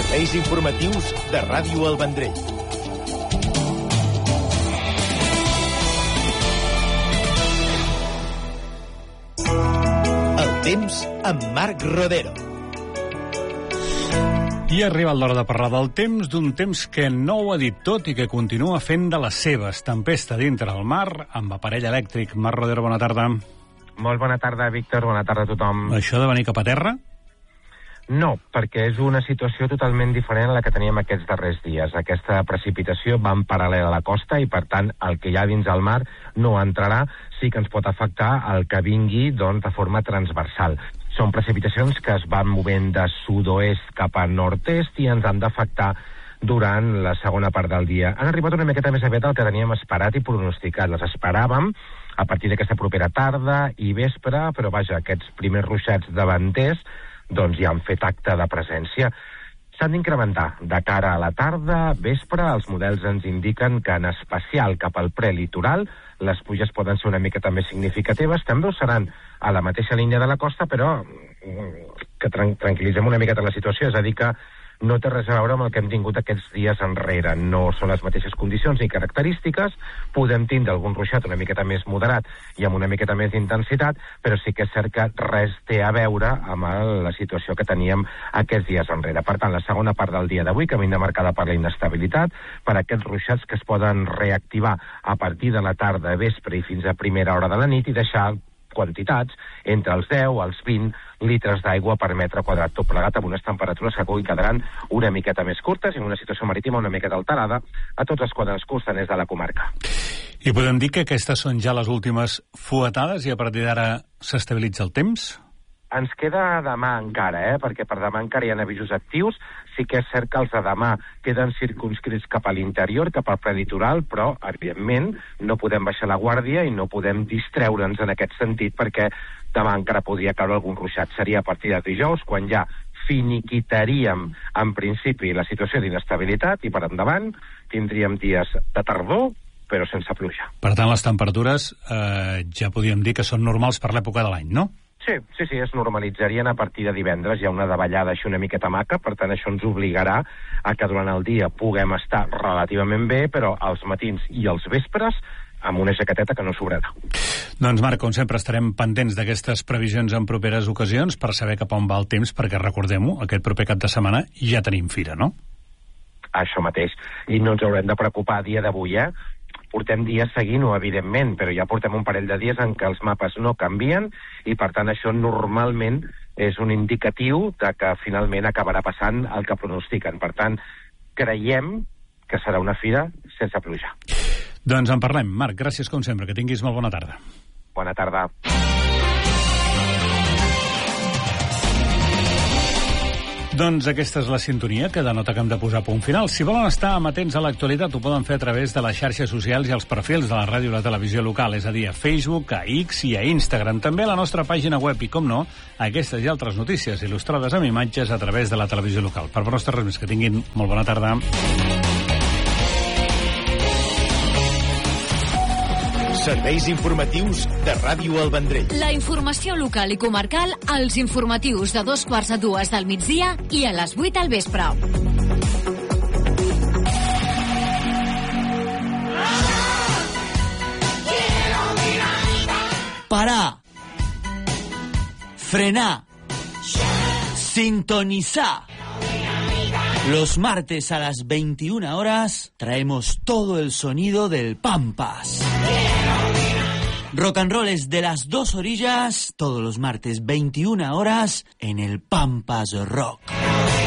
Serveis informatius de Ràdio El Vendrell. El temps amb Marc Rodero. I ha arribat l'hora de parlar del temps, d'un temps que no ho ha dit tot i que continua fent de les seves. Tempesta dintre el mar, amb aparell elèctric. Marc Rodero, bona tarda. Molt bona tarda, Víctor, bona tarda a tothom. Això de venir cap a terra? No, perquè és una situació totalment diferent a la que teníem aquests darrers dies. Aquesta precipitació va en paral·lel a la costa i, per tant, el que hi ha dins el mar no entrarà. Sí que ens pot afectar el que vingui de forma transversal. Són precipitacions que es van movent de sud-oest cap a nord-est i ens han d'afectar durant la segona part del dia. Han arribat una miqueta més aviat del que teníem esperat i pronosticat. Les esperàvem a partir d'aquesta propera tarda i vespre, però vaja, aquests primers ruixats davanters ja han fet acte de presència. S'han d'incrementar de cara a la tarda, vespre. Els models ens indiquen que en especial cap al prelitoral les pluges poden ser una miqueta més significatives. També ho seran a la mateixa línia de la costa, però que tranquil·litzem una miqueta la situació, és a dir que no té res a veure amb el que hem tingut aquests dies enrere. No són les mateixes condicions ni característiques. Podem tindre algun ruixat una miqueta més moderat i amb una miqueta més d'intensitat, però sí que és cert que res té a veure amb la situació que teníem aquests dies enrere. Per tant, la segona part del dia d'avui, que vindrà marcada per la inestabilitat, per aquests ruixats que es poden reactivar a partir de la tarda, vespre i fins a primera hora de la nit i deixar quantitats entre els 10 als 20 litres d'aigua per metre quadrat, tot plegat amb unes temperatures que avui quedaran una miqueta més curtes i en una situació marítima una miqueta alterada a tots els quadres costaners de la comarca. I podem dir que aquestes són ja les últimes fuetades i a partir d'ara s'estabilitza el temps? Ens queda demà encara, perquè per demà encara hi ha avisos actius. Sí que és cert que els de demà queden circumscrits cap a l'interior, cap al prelitoral, però, evidentment, no podem baixar la guàrdia i no podem distreure'ns en aquest sentit, perquè demà encara podria caure algun ruixat. Seria a partir de dijous, quan ja finiquitaríem, en principi, la situació d'inestabilitat, i per endavant tindríem dies de tardor, però sense pluja. Per tant, les temperatures ja podríem dir que són normals per l'època de l'any, no? Sí, es normalitzarien a partir de divendres. Hi ha una davallada així una miqueta maca, per tant això ens obligarà a que durant el dia puguem estar relativament bé, però als matins i als vespres amb una jaqueteta que no sobrarà. Doncs Marc, com sempre estarem pendents d'aquestes previsions en properes ocasions per saber cap on va el temps, perquè recordem-ho, aquest proper cap de setmana ja tenim fira, no? Això mateix, i no ens haurem de preocupar a dia d'avui, Portem dies seguint-ho, evidentment, però ja portem un parell de dies en què els mapes no canvien i, per tant, això normalment és un indicatiu de que finalment acabarà passant el que pronostiquen. Per tant, creiem que serà una fira sense pluja. Doncs en parlem. Marc, gràcies com sempre. Que tinguis molt bona tarda. Bona tarda. Doncs aquesta és la sintonia que denota que hem de posar punt final. Si volen estar amatents a l'actualitat, ho poden fer a través de les xarxes socials i els perfils de la ràdio i la televisió local, és a dir, a Facebook, a X i a Instagram. També a la nostra pàgina web i, com no, aquestes i altres notícies il·lustrades amb imatges a través de la televisió local. Per vostres res més, que tinguin molt bona tarda. Serveis informatius de Ràdio El Vendrell. La informació local i comarcal als informatius de 2:45 del migdia i a les 8 al vespre. Parar. Frenar. Sintonizar. Los martes a las 21 horas traemos todo el sonido del Pampas. Rock and roll es de las dos orillas, todos los martes 21 horas en el Pampas Rock.